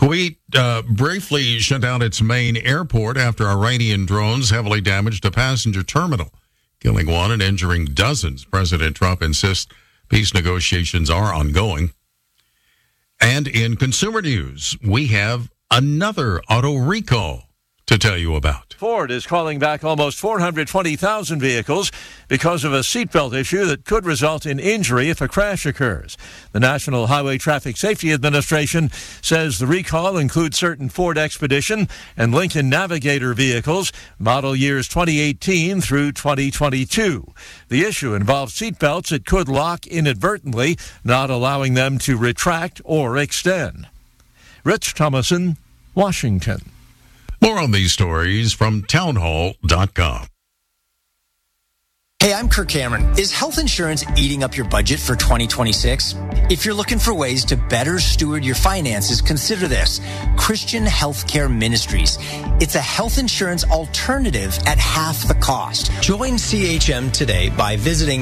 Kuwait briefly shut down its main airport after Iranian drones heavily damaged a passenger terminal, killing one and injuring dozens. President Trump insists peace negotiations are ongoing. And in consumer news, we have another auto recall to tell you about. Ford is calling back almost 420,000 vehicles because of a seatbelt issue that could result in injury if a crash occurs. The National Highway Traffic Safety Administration says the recall includes certain Ford Expedition and Lincoln Navigator vehicles, model years 2018 through 2022. The issue involves seatbelts that could lock inadvertently, not allowing them to retract or extend. Rich Thomason, Washington. More on these stories from townhall.com. Hey, I'm Kirk Cameron. Is health insurance eating up your budget for 2026? If you're looking for ways to better steward your finances, consider this: Christian Healthcare Ministries. It's a health insurance alternative at half the cost. Join CHM today by visiting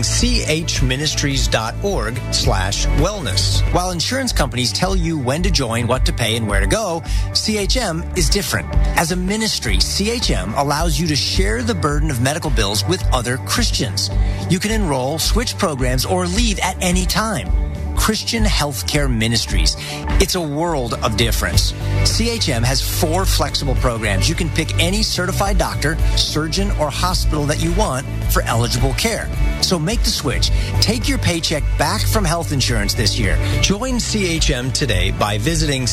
chministries.org/wellness. While insurance companies tell you when to join, what to pay, and where to go, CHM is different. As a ministry, CHM allows you to share the burden of medical bills with other Christians. You can enroll, switch programs, or leave at any time. Christian Healthcare Ministries. It's a world of difference. CHM has 4 flexible programs. You can pick any certified doctor, surgeon, or hospital that you want for eligible care. So make the switch. Take your paycheck back from health insurance this year. Join CHM today by visiting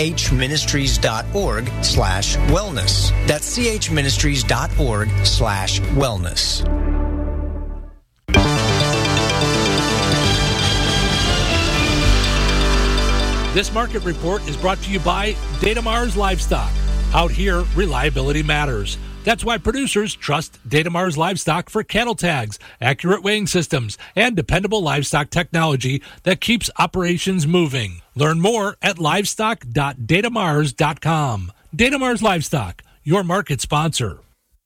chministries.org/wellness. That's chministries.org/wellness. This market report is brought to you by Datamars Livestock. Out here, reliability matters. That's why producers trust Datamars Livestock for cattle tags, accurate weighing systems, and dependable livestock technology that keeps operations moving. Learn more at livestock.datamars.com. Datamars Livestock, your market sponsor.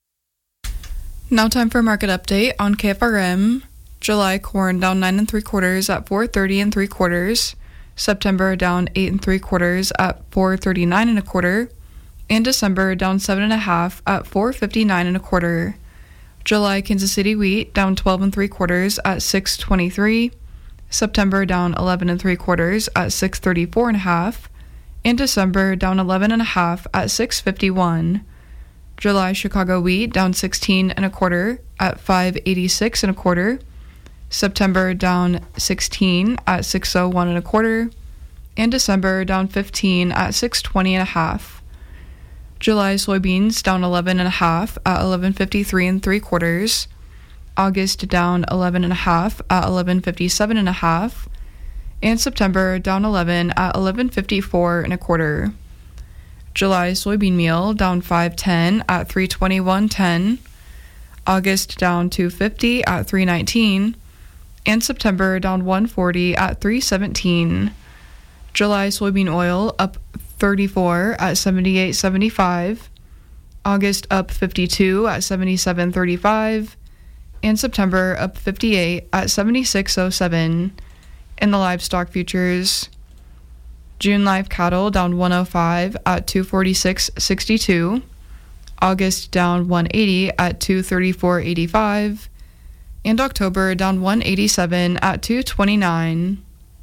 Now time for a market update on KFRM. July corn down 9 3/4 at 430 3/4. September down 8 3/4 at 439 1/4, and December down 7 1/2 at 459 1/4. July Kansas City wheat down 12 3/4 at 623. September down 11 3/4 at 634 1/2, and December down 11 1/2 at 651. July Chicago wheat down 16 1/4 at 586 1/4. September down 16 at 601 1/4, and December down 15 at 620 1/2. July soybeans down 11 1/2 at 1153 3/4. August down 11 1/2 at 1157 1/2, and September down 11 at 1154 1/4. July soybean meal down 510 at 321.10. August down 250 at 319. And September down 140 at 317. July soybean oil up 34 at 78.75. August up 52 at 77.35. And September up 58 at 76.07. In the livestock futures, June live cattle down 105 at 246.62. August down 180 at 234.85. And October down 187 at 229.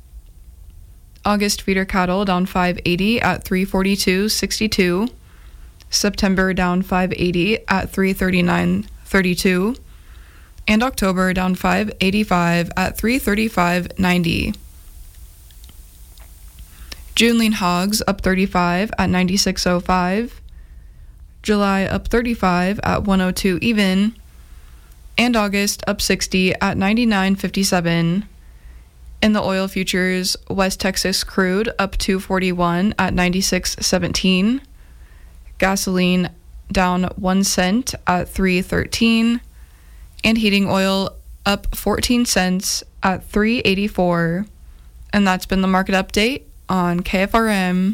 August feeder cattle down 580 at 342.62. September down 580 at 339.32. And October down 585 at 335.90. June lean hogs up 35 at 96.05. July up 35 at 102 even. And August up 60 at 99.57. In the oil futures, West Texas crude up 241 at 96.17. Gasoline down 1 cent at 3.13. And heating oil up 14 cents at 3.84. And that's been the market update on KFRM.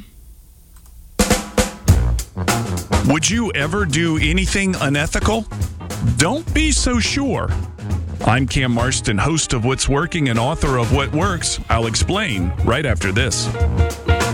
Would you ever do anything unethical? Don't be so sure. I'm Cam Marston, host of What's Working and author of What Works. I'll explain right after this.